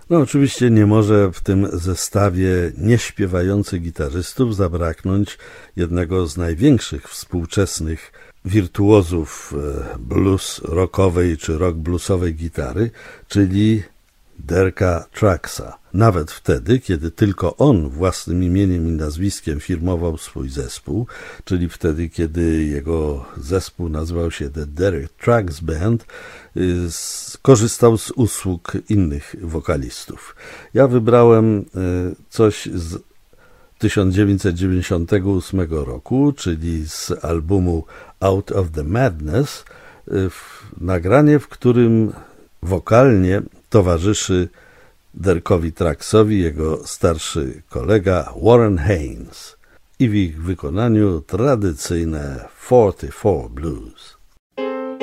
No oczywiście nie może w tym zestawie nieśpiewających gitarzystów zabraknąć jednego z największych współczesnych wirtuozów blues rockowej czy rock bluesowej gitary, czyli Dereka Trucksa. Nawet wtedy, kiedy tylko on własnym imieniem i nazwiskiem firmował swój zespół, czyli wtedy, kiedy jego zespół nazywał się The Derek Trucks Band, korzystał z usług innych wokalistów. Ja wybrałem coś z 1998 roku, czyli z albumu Out of the Madness, nagranie, w którym wokalnie towarzyszy Derkowi Trucksowi jego starszy kolega Warren Haynes i w ich wykonaniu tradycyjne 44 Blues.